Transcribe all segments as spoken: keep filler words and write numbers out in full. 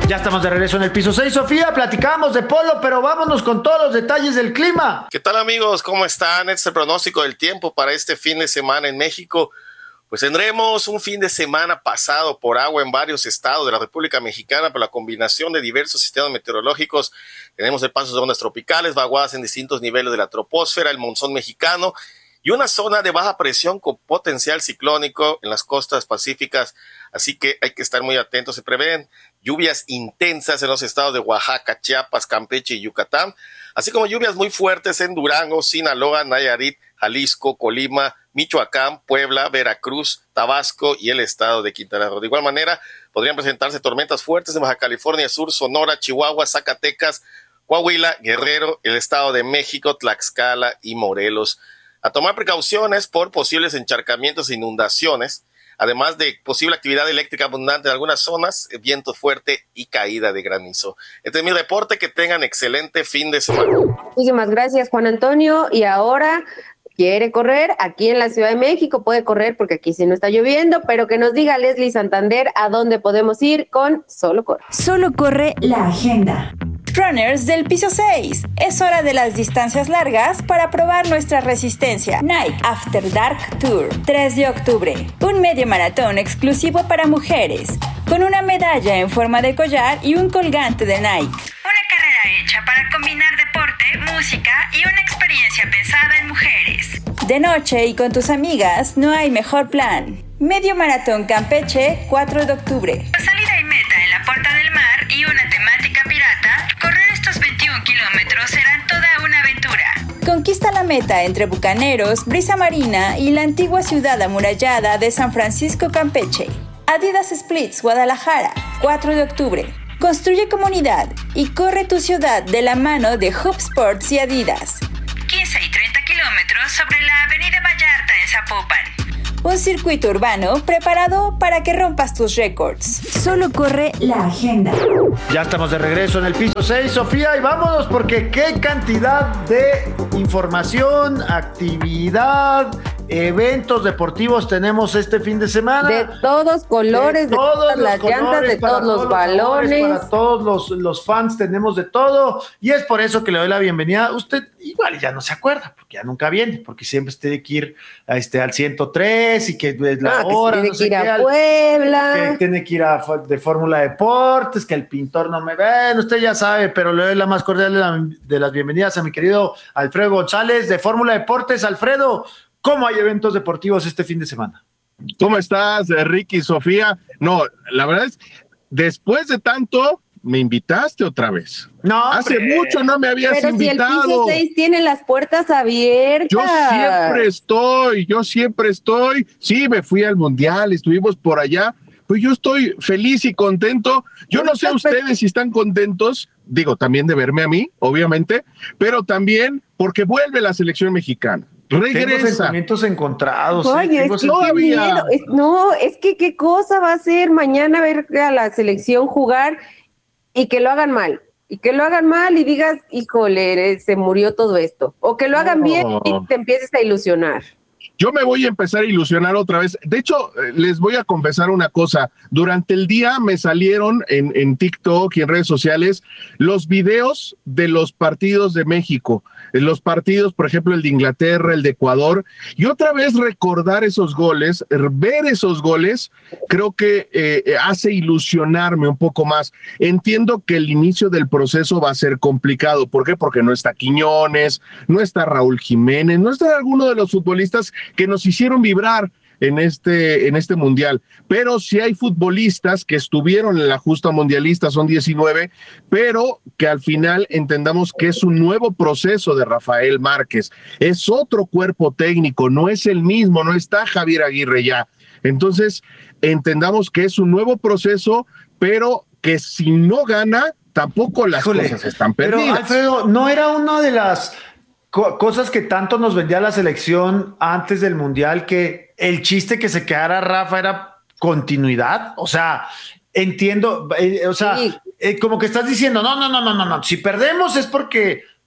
Ya estamos de regreso en el piso seis, Sofía, platicamos de polo, pero vámonos con todos los detalles del clima. ¿Qué tal, amigos? ¿Cómo están? Este es el pronóstico del tiempo para este fin de semana en México. Pues tendremos un fin de semana pasado por agua en varios estados de la República Mexicana por la combinación de diversos sistemas meteorológicos. Tenemos el paso de ondas tropicales, vaguadas en distintos niveles de la troposfera, el monzón mexicano y una zona de baja presión con potencial ciclónico en las costas pacíficas. Así que hay que estar muy atentos. Se prevén lluvias intensas en los estados de Oaxaca, Chiapas, Campeche y Yucatán, así como lluvias muy fuertes en Durango, Sinaloa, Nayarit, Jalisco, Colima, Michoacán, Puebla, Veracruz, Tabasco y el estado de Quintana Roo. De igual manera, podrían presentarse tormentas fuertes en Baja California Sur, Sonora, Chihuahua, Zacatecas, Coahuila, Guerrero, el estado de México, Tlaxcala y Morelos. A tomar precauciones por posibles encharcamientos e inundaciones, además de posible actividad eléctrica abundante en algunas zonas, viento fuerte y caída de granizo. Este es mi reporte, que tengan excelente fin de semana. Muchísimas gracias, Juan Antonio. Y ahora quiere correr aquí en la Ciudad de México, puede correr porque aquí sí no está lloviendo, pero que nos diga Leslie Santander a dónde podemos ir con Solo Corre. Solo Corre, la agenda. Runners del piso seis, es hora de las distancias largas para probar nuestra resistencia. Nike After Dark Tour, tres de octubre, un medio maratón exclusivo para mujeres, con una medalla en forma de collar y un colgante de Nike. Una carrera hecha para combinar deporte, música y una experiencia pensada en mujeres. De noche y con tus amigas, no hay mejor plan. Medio maratón Campeche, cuatro de octubre. Salida y meta en la Puerta del Mar y una temática pirata. Correr estos veintiún kilómetros será toda una aventura. Conquista la meta entre Bucaneros, Brisa Marina y la antigua ciudad amurallada de San Francisco Campeche. Adidas Splits Guadalajara, cuatro de octubre. Construye comunidad y corre tu ciudad de la mano de Hub Sports y Adidas. quince y treinta kilómetros sobre la avenida Vallarta en Zapopan. Un circuito urbano preparado para que rompas tus récords. Solo Corre, la agenda. Ya estamos de regreso en el piso seis, Sofía, y vámonos porque qué cantidad de información, actividad, eventos deportivos tenemos este fin de semana. De todos colores, de, de todas las colores, llantas, de todos, todos los balones. Sabores, para todos los, los fans tenemos de todo, y es por eso que le doy la bienvenida. Usted igual ya no se acuerda, porque ya nunca viene, porque siempre tiene que ir a este, al ciento tres y que es la ah, hora, que no sé que ir qué, a al, Puebla. Que tiene que ir a de Fórmula Deportes, que el pintor no me ve, usted ya sabe, pero le doy la más cordial de, la, de las bienvenidas a mi querido Alfredo González de Fórmula Deportes. Alfredo, ¿cómo hay eventos deportivos este fin de semana? ¿Cómo estás, Ricky, Sofía? No, la verdad es, después de tanto, me invitaste otra vez. No, hace hombre. mucho no me habías Pero invitado. Si el piso seis tiene las puertas abiertas. Yo siempre estoy, yo siempre estoy. Sí, me fui al Mundial, estuvimos por allá. Pues yo estoy feliz y contento. Yo no sé ustedes si están contentos, digo, también de verme a mí, obviamente, pero también porque vuelve la selección mexicana. Regresa. Tengo sentimientos encontrados. Oye, sí, es que qué miedo. Es, no, es que qué cosa va a ser mañana ver a la selección jugar y que lo hagan mal. Y que lo hagan mal y digas, híjole, se murió todo esto. O que lo hagan no. bien y te empieces a ilusionar. Yo me voy a empezar a ilusionar otra vez. De hecho, les voy a confesar una cosa. Durante el día me salieron en, en TikTok y en redes sociales los videos de los partidos de México. Los partidos, por ejemplo, el de Inglaterra, el de Ecuador. Y otra vez recordar esos goles, ver esos goles, creo que eh, hace ilusionarme un poco más. Entiendo que el inicio del proceso va a ser complicado. ¿Por qué? Porque no está Quiñones, no está Raúl Jiménez, no está alguno de los futbolistas que nos hicieron vibrar en este, en este mundial, pero sí hay futbolistas que estuvieron en la justa mundialista, son diecinueve, pero que al final entendamos que es un nuevo proceso de Rafael Márquez, es otro cuerpo técnico, no es el mismo, no está Javier Aguirre ya, entonces entendamos que es un nuevo proceso, pero que si no gana, tampoco las Híjole, cosas están perdidas. Pero Alfredo, ¿no era una de las cosas que tanto nos vendía la selección antes del Mundial, que el chiste que se quedara Rafa era continuidad? O sea, entiendo, eh, o sea, sí. eh, como que estás diciendo, no, no, no, no, no, no, si perdemos es porque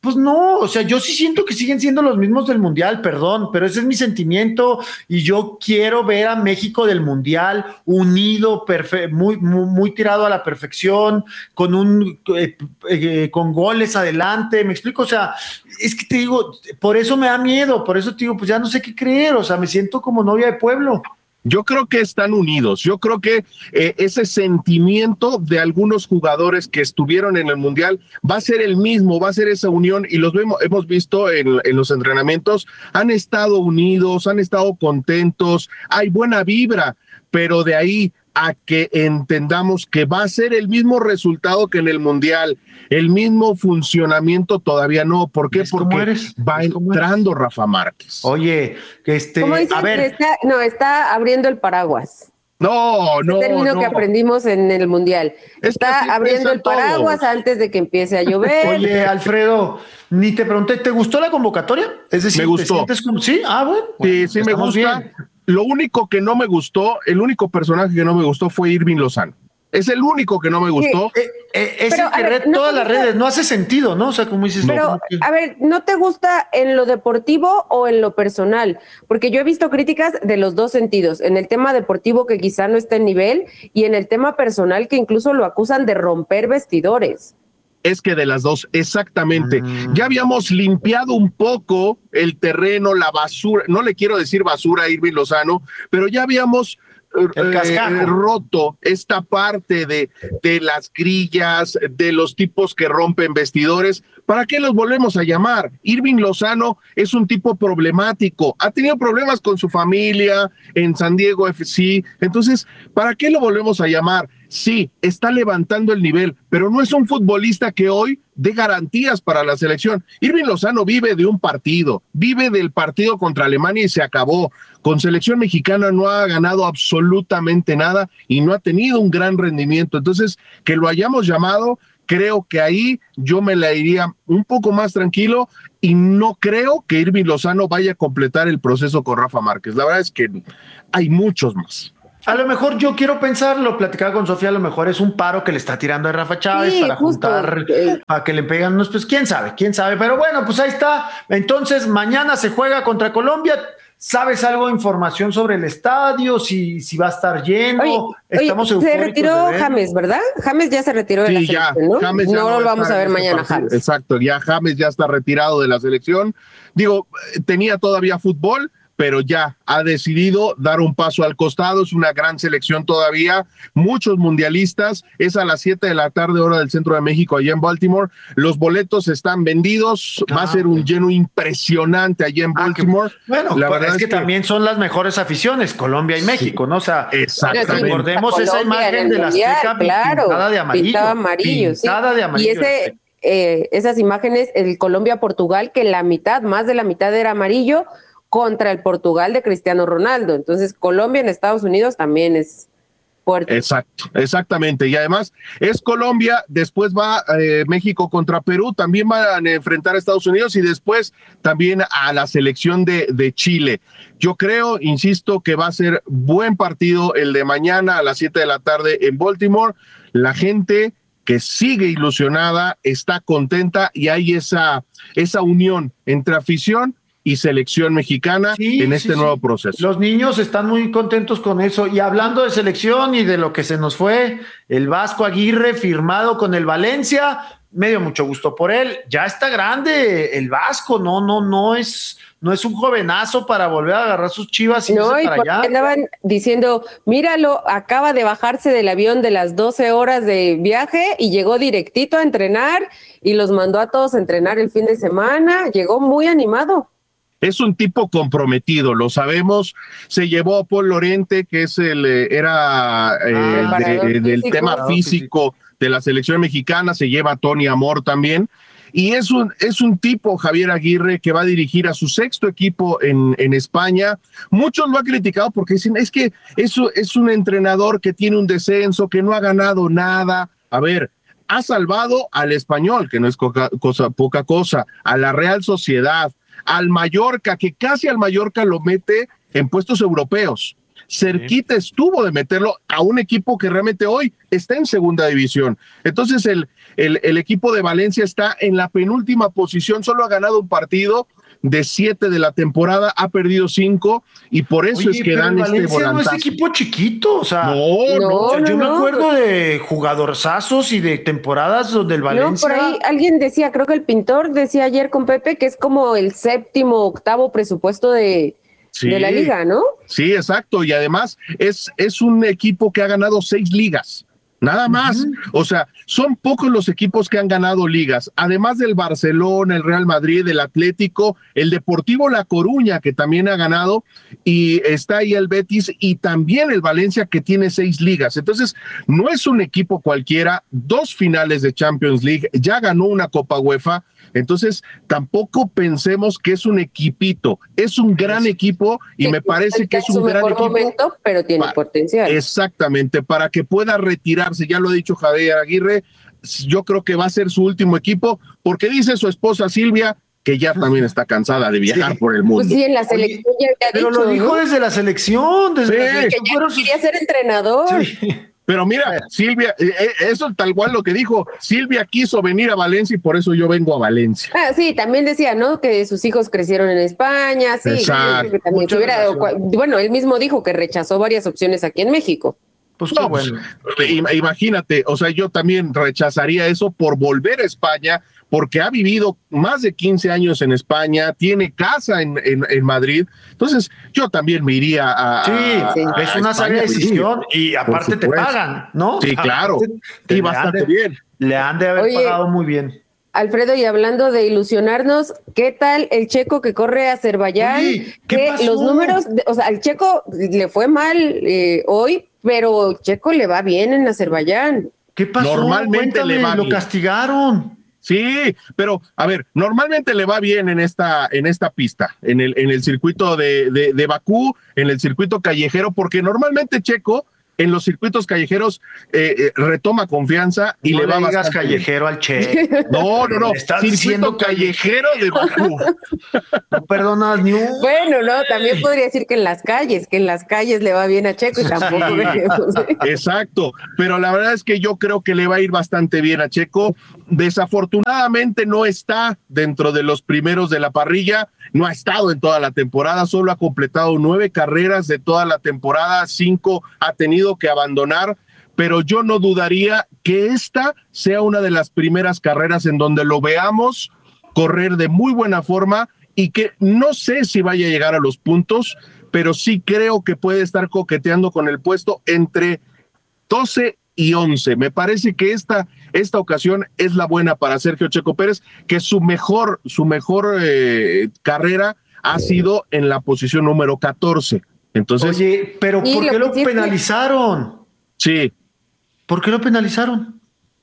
Pues no, o sea, yo sí siento que siguen siendo los mismos del Mundial, perdón, pero ese es mi sentimiento y yo quiero ver a México del Mundial unido, perfe- muy, muy, muy tirado a la perfección, con un eh, eh, con goles adelante, me explico, o sea, es que te digo, por eso me da miedo, por eso te digo, pues ya no sé qué creer, o sea, me siento como novia de pueblo. Yo creo que están unidos. Yo creo que eh, ese sentimiento de algunos jugadores que estuvieron en el Mundial va a ser el mismo, va a ser esa unión y los vemos, hemos visto en, en los entrenamientos, han estado unidos, han estado contentos, hay buena vibra, pero de ahí a que entendamos que va a ser el mismo resultado que en el Mundial, el mismo funcionamiento todavía no. ¿Por qué? Porque eres? va entrando Rafa Márquez. Oye, que este, ¿Cómo dices? a ver. Está, no, está abriendo el paraguas. No, no, el término no. que aprendimos en el Mundial. Es que está así abriendo el piensan paraguas todos. antes de que empiece a llover. Oye, Alfredo, ni te pregunté, ¿te gustó la convocatoria? Es decir, Me gustó. ¿te sientes como- sí? Ah, bueno. Sí, bueno, sí me estamos gusta. bien. Lo único que no me gustó, el único personaje que no me gustó fue Irving Lozano. Es el único que no me gustó. Eh, eh, es Pero, el que a ver, red no todas te las gusta- redes, no hace sentido, ¿no? O sea, como dices, Pero, como que- a ver, ¿no te gusta en lo deportivo o en lo personal? Porque yo he visto críticas de los dos sentidos, en el tema deportivo que quizá no está en nivel y en el tema personal que incluso lo acusan de romper vestidores. Es que de las dos, exactamente. Mm. Ya habíamos limpiado un poco el terreno, la basura, no le quiero decir basura a Irving Lozano, pero ya habíamos El cascajo. eh, roto esta parte de, de las grillas, de los tipos que rompen vestidores. ¿Para qué los volvemos a llamar? Irving Lozano es un tipo problemático, ha tenido problemas con su familia en San Diego F C, entonces, ¿para qué lo volvemos a llamar? Sí, está levantando el nivel, pero no es un futbolista que hoy dé garantías para la selección. Irving Lozano vive de un partido, vive del partido contra Alemania y se acabó. Con selección mexicana no ha ganado absolutamente nada y no ha tenido un gran rendimiento. Entonces, que lo hayamos llamado, creo que ahí yo me la iría un poco más tranquilo y no creo que Irving Lozano vaya a completar el proceso con Rafa Márquez. La verdad es que hay muchos más. A lo mejor yo quiero pensar, lo platicaba con Sofía, a lo mejor es un paro que le está tirando a Rafa Chávez Sí, para justo. juntar, Eh. para que le pegan unos, pues quién sabe, quién sabe, pero bueno, pues ahí está. Entonces, mañana se juega contra Colombia. ¿Sabes algo de información sobre el estadio? Si, si va a estar lleno. Oye, Estamos oye, se eufóricos retiró de ver. James, ¿verdad? James ya se retiró de la Sí, ya, selección, ¿no? James ya no va lo vamos estar a ver en este mañana, partido. James. Exacto, ya James ya está retirado de la selección. Digo, eh, tenía todavía fútbol, pero ya ha decidido dar un paso al costado. Es una gran selección todavía, muchos mundialistas. Es a las siete de la tarde, hora del centro de México, allá en Baltimore. Los boletos están vendidos, Ah, va a ser un lleno impresionante allá en Ah, que- Baltimore. bueno, la pues, verdad es que, también son las mejores aficiones, Colombia y México, ¿no? O sea, Exactamente. recordemos esa Colombia en imagen el de la Mundial, Azteca claro, pintada de amarillo. pintaba amarillo, sí. pintada de amarillo. Y ese, eh, esas imágenes, el Colombia-Portugal, que la mitad, más de la mitad era amarillo, contra el Portugal de Cristiano Ronaldo. Entonces, Colombia en Estados Unidos también es fuerte. Exacto, exactamente. Y además es Colombia, después va eh, México contra Perú, también van a enfrentar a Estados Unidos y después también a la selección de, de Chile. Yo creo, insisto, que va a ser buen partido el de mañana a las siete de la tarde en Baltimore. La gente que sigue ilusionada, está contenta y hay esa, esa unión entre afición y selección mexicana Sí, en sí, este sí. nuevo proceso. Los niños están muy contentos con eso. Y hablando de selección y de lo que se nos fue, el Vasco Aguirre firmado con el Valencia, me dio mucho gusto por él. Ya está grande el Vasco, no, no, no es, no es un jovenazo para volver a agarrar sus chivas y No, irse y para por allá. ahí andaban diciendo, míralo, acaba de bajarse del avión de las doce horas de viaje y llegó directito a entrenar y los mandó a todos a entrenar el fin de semana. Llegó muy animado. Es un tipo comprometido, lo sabemos. Se llevó a Paul Lorente, que es el eh, era eh, Ah, de- preparador del físico. tema Preparador físico de la selección mexicana. Se lleva a Tony Amor también. Y es un, es un tipo, Javier Aguirre, que va a dirigir a su sexto equipo en, en España. Muchos lo han criticado porque dicen, es que eso es un entrenador que tiene un descenso, que no ha ganado nada. A ver, ha salvado al Español, que no es coca, cosa, poca cosa, a la Real Sociedad, al Mallorca, que casi al Mallorca lo mete en puestos europeos. cerquita estuvo de meterlo a un equipo que realmente hoy está en segunda división. Entonces el, el, el equipo de Valencia está en la penúltima posición, solo ha ganado un partido de siete de la temporada, ha perdido cinco y por eso Oye, es que pero dan el este Valencia volantazo. no es equipo chiquito, o sea, No, no, o sea, no, yo me no. acuerdo de jugadorzazos y de temporadas donde el Valencia... No, por ahí alguien decía, creo que el pintor decía ayer con Pepe que es como el séptimo, octavo presupuesto de, Sí. de la liga, ¿no? Sí, exacto, y además es, es un equipo que ha ganado seis ligas. Nada más, uh-huh. O sea, son pocos los equipos que han ganado ligas, además del Barcelona, el Real Madrid, el Atlético, el Deportivo La Coruña, que también ha ganado, y está ahí el Betis, y también el Valencia, que tiene seis ligas. Entonces, no es un equipo cualquiera, dos finales de Champions League, ya ganó una Copa UEFA. Entonces, tampoco pensemos que es un equipito, es un gran equipo y sí, me parece que es un gran equipo. Momento, pero tiene para, potencial. Exactamente, para que pueda retirarse, ya lo ha dicho Javier Aguirre, yo creo que va a ser su último equipo, porque dice su esposa Silvia que ya también está cansada de viajar sí. por el mundo. Pues sí, en la selección Oye, ya había pero dicho, lo dijo ¿no? desde la selección, desde sí, la selección. Que ya no quería ser entrenador. Sí. Pero mira, Silvia, eso tal cual lo que dijo, Silvia quiso venir a Valencia y por eso yo vengo a Valencia. Ah, sí, también decía, ¿no? Que sus hijos crecieron en España, sí. Exacto. Que también que hubiera, bueno, él mismo dijo que rechazó varias opciones aquí en México. Pues no, bueno. Pues, imagínate, o sea, yo también rechazaría eso por volver a España, porque ha vivido más de quince años en España, tiene casa en, en, en Madrid, entonces yo también me iría a... Sí, a, sí. a es una sabia decisión y aparte te pagan, ¿no? Sí, claro, te, y bastante de, bien. Le han de haber Oye, pagado muy bien. Alfredo, y hablando de ilusionarnos, ¿qué tal el Checo que corre a Azerbaiyán? Oye, ¿qué que pasó? Los números, de, o sea, al Checo le fue mal eh, hoy, pero Checo le va bien en Azerbaiyán. ¿Qué pasó? Normalmente Cuéntame, le va lo bien. castigaron. Sí, pero a ver, normalmente le va bien en esta, en esta pista, en el, en el circuito de, de, de Bakú, en el circuito callejero, porque normalmente Checo en los circuitos callejeros eh, eh, retoma confianza y no le va le digas bastante callejero bien. al Che. No, no, no. Estás circuito diciendo callejero de Bakú. No perdonas ni un. Bueno, no, también podría decir que en las calles, que en las calles le va bien a Checo y tampoco. Sí, exacto, pero la verdad es que yo creo que le va a ir bastante bien a Checo. Desafortunadamente no está dentro de los primeros de la parrilla, no ha estado en toda la temporada, solo ha completado nueve carreras de toda la temporada, cinco ha tenido que abandonar, pero yo no dudaría que esta sea una de las primeras carreras en donde lo veamos correr de muy buena forma y que no sé si vaya a llegar a los puntos, pero sí creo que puede estar coqueteando con el puesto entre doce y once. Me parece que esta, esta ocasión es la buena para Sergio Checo Pérez, que su mejor, su mejor eh, carrera ha sido en la posición número catorce. Entonces, oye, pero ¿por qué lo penalizaron? Sí. ¿Por qué lo penalizaron?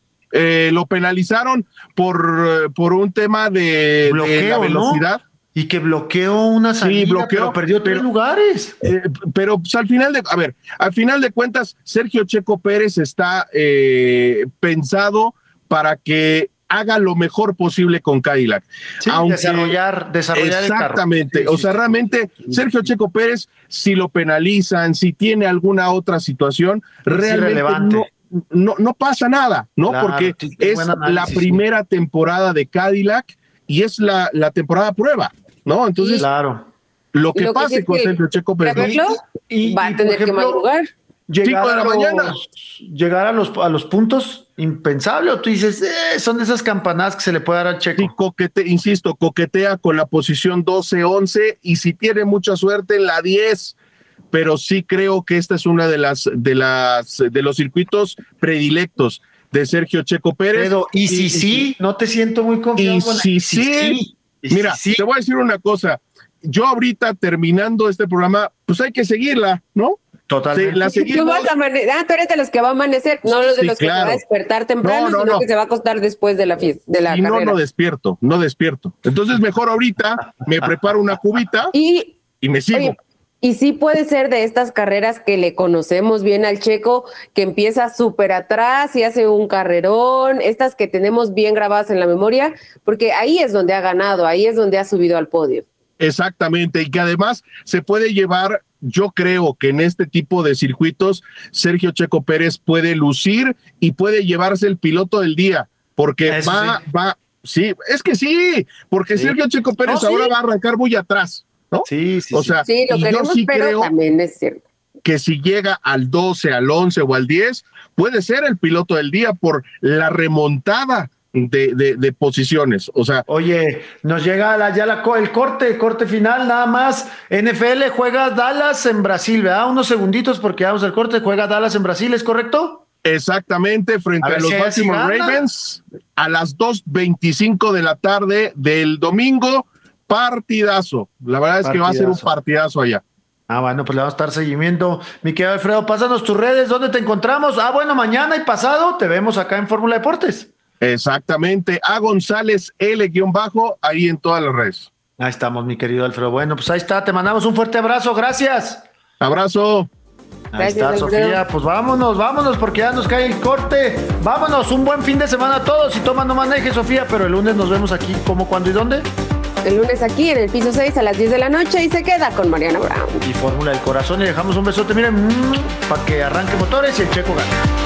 Eh, lo penalizaron por, por un tema de, bloqueo, de la velocidad. ¿no? Y que bloqueó una salida, sí, bloqueó, pero perdió tres pero, lugares. Eh, pero pues, al final de, a ver, al final de cuentas, Sergio Checo Pérez está eh, pensado para que haga lo mejor posible con Cadillac. Sí, Aunque, desarrollar, desarrollar exactamente. el carro. Sí, o sea, sí, realmente sí. Sergio Checo Pérez, si lo penalizan, si tiene alguna otra situación, es realmente no, no, no pasa nada, ¿no? Claro, porque sí, es la primera temporada de Cadillac y es la, la temporada prueba, ¿no? Entonces, claro. lo que lo pase que con que Sergio Checo Pérez. Verlo, y, va a y, tener ejemplo, que madrugar. Llegar cinco de la a los, mañana. Llegar a los, a los puntos, impensable, o tú dices, eh, son esas campanadas que se le puede dar al Checo. Sí, coquete, insisto, coquetea con la posición doce, once, y si tiene mucha suerte en la diez, pero sí creo que esta es una de las, de las, de los circuitos predilectos de Sergio Checo Pérez. Pero, y si y, sí, y, no te siento muy confiado. Y si sí, sí, sí, mira, sí, te voy a decir una cosa, yo ahorita terminando este programa, pues hay que seguirla, ¿no? Totalmente. Sí, la seguimos. Tú, vas a amane- ah, tú eres de los que va a amanecer, no los de sí, los claro. que se va a despertar temprano, no, no, sino no. que se va a acostar después de la fiesta, de la y carrera. no, no despierto, no despierto. Entonces mejor ahorita me preparo una cubita y, y me sigo. Oye, y sí puede ser de estas carreras que le conocemos bien al Checo, que empieza súper atrás y hace un carrerón, estas que tenemos bien grabadas en la memoria, porque ahí es donde ha ganado, ahí es donde ha subido al podio. Exactamente, y que además se puede llevar, yo creo que en este tipo de circuitos, Sergio Checo Pérez puede lucir y puede llevarse el piloto del día, porque Eso va, sí. va, sí, es que sí, porque Sí. Sergio Checo Pérez No, ahora sí. va a arrancar muy atrás, ¿no? Sí, sí, o sí. sea, Sí, lo y yo queremos, sí pero creo también es cierto. que si llega al doce, al once o al diez, puede ser el piloto del día por la remontada de, de, de posiciones. O sea, Oye, nos llega la, ya la, co- el corte, corte final, nada más. N F L juega Dallas en Brasil, ¿verdad? Unos segunditos porque vamos al corte, juega Dallas en Brasil, ¿es correcto? exactamente frente A a, ver los si ahí sí Baltimore gana. Ravens a las dos veinticinco de la tarde del domingo. Partidazo. La verdad es que va a ser un Partidazo. partidazo allá. Ah, bueno, pues le vamos a estar seguimiento. Mi querido Alfredo, pásanos tus redes, ¿dónde te encontramos? Ah, bueno, mañana y pasado te vemos acá en Fórmula Deportes. Exactamente. A González L-bajo ahí en todas las redes. Ahí estamos, mi querido Alfredo. Bueno, pues ahí está, te mandamos un fuerte abrazo, gracias. Abrazo. Ahí Gracias, está, Alfredo. Sofía. Pues vámonos, vámonos, porque ya nos cae el corte. Vámonos, un buen fin de semana a todos. Si toman, no maneje, Sofía, pero el lunes nos vemos aquí, ¿cómo, cuándo y dónde? El lunes aquí en el piso seis a las diez de la noche y se queda con Mariana Brown. Y Fórmula del Corazón. Y dejamos un besote, miren, para que arranque motores y el Checo gane.